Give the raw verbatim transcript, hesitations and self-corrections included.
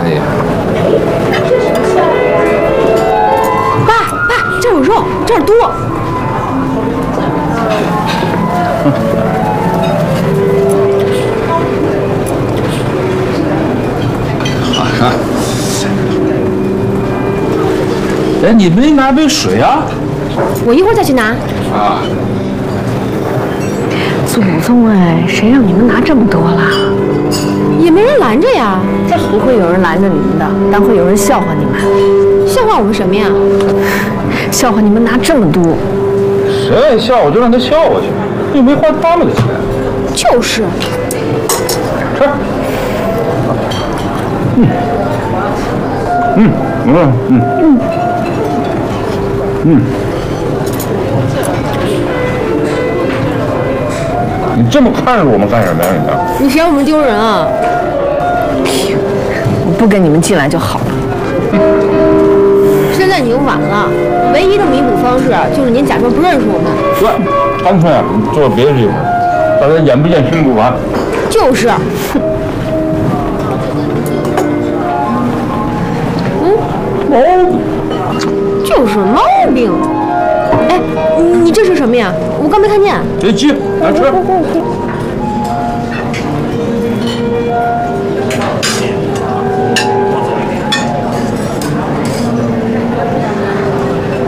你。 爸爸，这有肉，这儿多。 好看。哎，你没拿杯水啊？ 我一会儿再去拿。 啊。 祖宗哎，谁让你们拿这么多了？ 也没人拦着呀。 不会有人拦着你们的，但会有人笑话你们。 笑话我们什么呀？ 笑话你们拿这么多。 谁爱笑我就让他笑话去，又没花他们的钱。 就是。 吃。嗯。嗯嗯嗯嗯嗯。你这么看着我们干什么呀？ 你嫌我们丢人啊？ 我不跟你们进来就好了。 现在已经晚了，唯一的弥补方式就是您假装不认识我们。 对，干脆啊，做别的地方，大家眼不见心不烦。 就是。嗯，毛病。就是毛病。哎，你这是什么呀？我刚没看见。 别急，来吃。